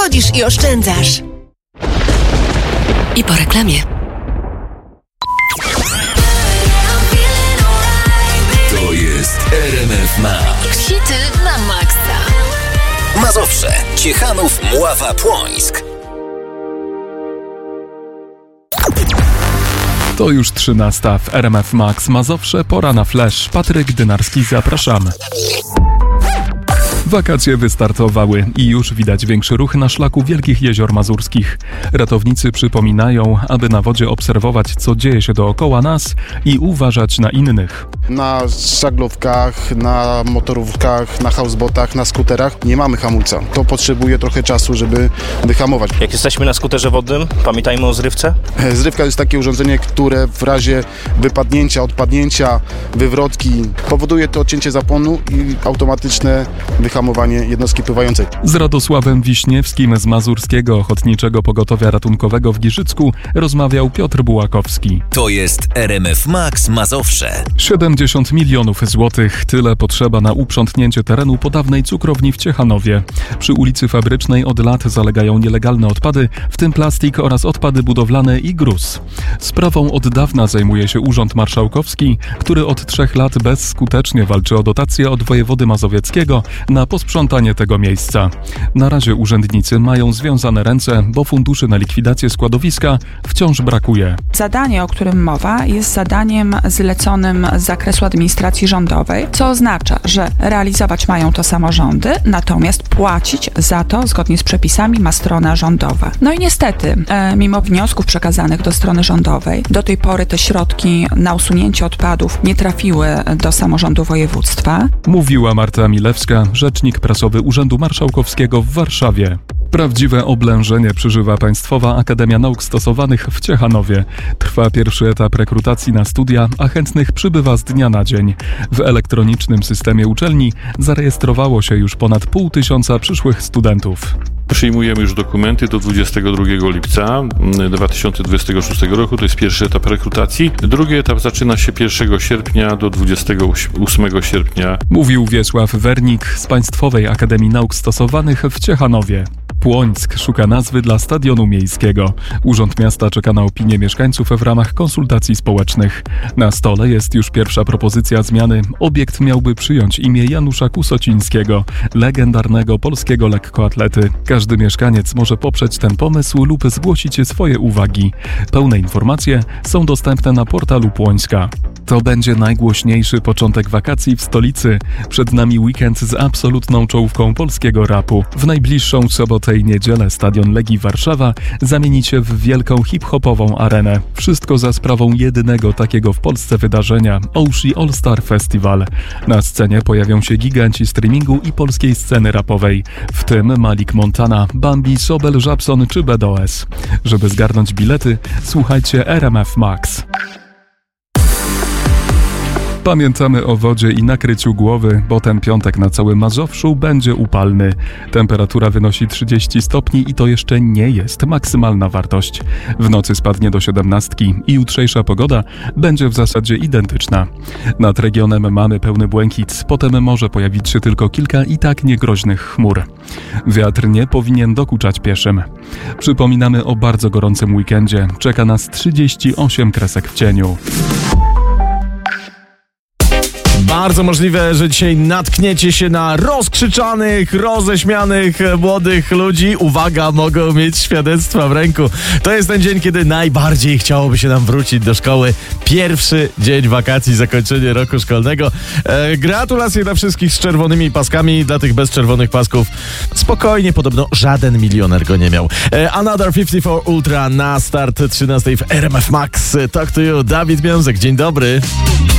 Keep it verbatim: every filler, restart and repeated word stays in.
chodzisz i oszczędzasz. I po reklamie. To jest R M F Max. Hity na maksa. Mazowsze, Ciechanów, Mława, Płońsk. To już trzynasta w R M F Max Mazowsze, pora na flash. Patryk Dynarski, zapraszamy. Wakacje wystartowały i już widać większy ruch na szlaku Wielkich Jezior Mazurskich. Ratownicy przypominają, aby na wodzie obserwować, co dzieje się dookoła nas i uważać na innych. Na żaglówkach, na motorówkach, na houseboatach, na skuterach nie mamy hamulca. To potrzebuje trochę czasu, żeby wyhamować. Jak jesteśmy na skuterze wodnym, pamiętajmy o zrywce. Zrywka jest takie urządzenie, które w razie wypadnięcia, odpadnięcia, wywrotki powoduje to odcięcie zapłonu i automatyczne wyhamowanie jednostki pływającej. Z Radosławem Wiśniewskim z Mazurskiego Ochotniczego Pogotowia Ratunkowego w Giżycku rozmawiał Piotr Bułakowski. To jest R M F Max Mazowsze. siedemdziesiąt milionów złotych. Tyle potrzeba na uprzątnięcie terenu po dawnej cukrowni w Ciechanowie. Przy ulicy Fabrycznej od lat zalegają nielegalne odpady, w tym plastik oraz odpady budowlane i gruz. Sprawą od dawna zajmuje się Urząd Marszałkowski, który od trzech lat bezskutecznie walczy o dotacje od wojewody mazowieckiego na posprzątanie tego miejsca. Na razie urzędnicy mają związane ręce, bo funduszy na likwidację składowiska wciąż brakuje. Zadanie, o którym mowa, jest zadaniem zleconym z zakresu administracji rządowej, co oznacza, że realizować mają to samorządy, natomiast płacić za to, zgodnie z przepisami, ma strona rządowa. No i niestety, e, mimo wniosków przekazanych do strony rządowej, do tej pory te środki na usunięcie odpadów nie trafiły do samorządu województwa. Mówiła Marta Milewska, rzecznik prasowy Urzędu Marszałkowskiego w Warszawie. Prawdziwe oblężenie przeżywa Państwowa Akademia Nauk Stosowanych w Ciechanowie. Trwa pierwszy etap rekrutacji na studia, a chętnych przybywa z dnia na dzień. W elektronicznym systemie uczelni zarejestrowało się już ponad pół tysiąca przyszłych studentów. Przyjmujemy już dokumenty do dwudziestego drugiego lipca dwa tysiące dwudziestego szóstego roku. To jest pierwszy etap rekrutacji. Drugi etap zaczyna się pierwszego sierpnia do dwudziestego ósmego sierpnia. Mówił Wiesław Wernik z Państwowej Akademii Nauk Stosowanych w Ciechanowie. Płońsk szuka nazwy dla stadionu miejskiego. Urząd Miasta czeka na opinię mieszkańców w ramach konsultacji społecznych. Na stole jest już pierwsza propozycja zmiany. Obiekt miałby przyjąć imię Janusza Kusocińskiego, legendarnego polskiego lekkoatlety. Każdy mieszkaniec może poprzeć ten pomysł lub zgłosić swoje uwagi. Pełne informacje są dostępne na portalu Płońska. To będzie najgłośniejszy początek wakacji w stolicy. Przed nami weekend z absolutną czołówką polskiego rapu. W najbliższą sobotę i niedzielę stadion Legii Warszawa zamieni się w wielką hip-hopową arenę. Wszystko za sprawą jedynego takiego w Polsce wydarzenia – Oshi All Star Festival. Na scenie pojawią się giganci streamingu i polskiej sceny rapowej, w tym Malik Montana, Bambi, Sobel, Żabson czy B D O S. Żeby zgarnąć bilety, słuchajcie R M F Max. Pamiętamy o wodzie i nakryciu głowy, bo ten piątek na całym Mazowszu będzie upalny. Temperatura wynosi trzydzieści stopni i to jeszcze nie jest maksymalna wartość. W nocy spadnie do siedemnastki i jutrzejsza pogoda będzie w zasadzie identyczna. Nad regionem mamy pełny błękit, potem może pojawić się tylko kilka i tak niegroźnych chmur. Wiatr nie powinien dokuczać pieszym. Przypominamy o bardzo gorącym weekendzie. Czeka nas trzydzieści osiem kresek w cieniu. Bardzo możliwe, że dzisiaj natkniecie się na rozkrzyczanych, roześmianych młodych ludzi. Uwaga, mogą mieć świadectwa w ręku. To jest ten dzień, kiedy najbardziej chciałoby się nam wrócić do szkoły. Pierwszy dzień wakacji, zakończenie roku szkolnego. E, gratulacje dla wszystkich z czerwonymi paskami. Dla tych bez czerwonych pasków spokojnie, podobno żaden milioner go nie miał. E, Another pięćdziesiąt cztery Ultra na start trzynastej w R M F Max. Talk to you, Dawid Miązek. Dzień dobry.